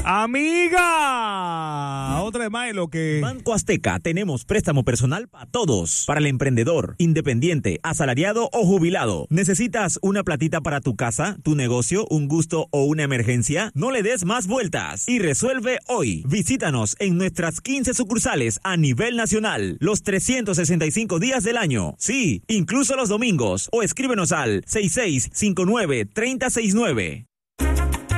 Amiga, otra de más lo que... Banco Azteca, tenemos préstamo personal para todos. Para el emprendedor, independiente, asalariado o jubilado. ¿Necesitas una platita para tu casa, tu negocio, un gusto o una emergencia? No le des más vueltas y resuelve hoy. Visítanos en nuestras 15 sucursales a nivel nacional, los 365 días del año. Sí, incluso los domingos. O escríbenos al 6659-3069.